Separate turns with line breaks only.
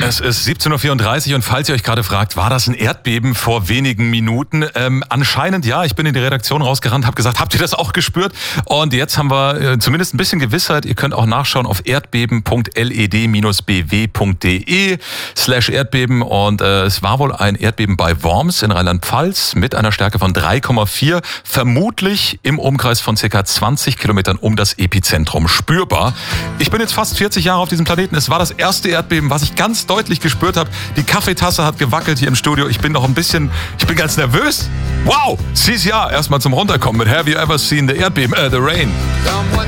Es ist 17.34 Uhr und falls ihr euch gerade fragt, war das ein Erdbeben vor wenigen Minuten? Anscheinend ja, ich bin in die Redaktion rausgerannt, habe gesagt, habt ihr das auch gespürt? Und jetzt haben wir zumindest ein bisschen Gewissheit. Ihr könnt auch nachschauen auf erdbeben.led-bw.de/Erdbeben und es war wohl ein Erdbeben bei Worms in Rheinland-Pfalz mit einer Stärke von 3,4, vermutlich im Umkreis von ca. 20 Kilometern um das Epizentrum spürbar. Ich bin jetzt fast 40 Jahre auf diesem Planeten. Es war das erste Erdbeben, was ich ganz deutlich gespürt habe. Die Kaffeetasse hat gewackelt hier im Studio. Ich bin ganz nervös. Wow! CCR, erstmal zum Runterkommen mit Have You Ever Seen the Rain?